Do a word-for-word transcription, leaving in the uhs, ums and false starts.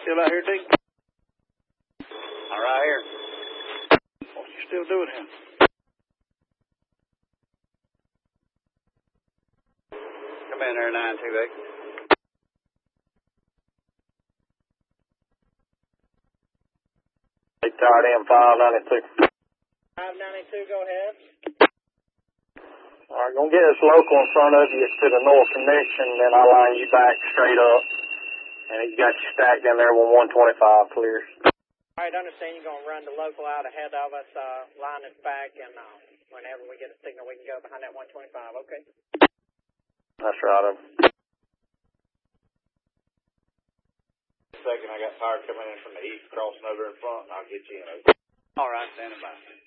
still out here digging? All right here. What you still doing here? Come in there, nine two eight. They tied in five ninety-two. five ninety-two, go ahead. All right, gonna get this local in front of you to the north connection, then I'll line you back straight up. And he's got you stacked in there when one twenty-five clears. All right, understand you're going to run the local out ahead of us, uh, line us back, and uh, whenever we get a signal, we can go behind that one twenty-five, okay? That's right. Second, I got fire coming in from the east, crossing over in front, and I'll get you in. All right, standing by.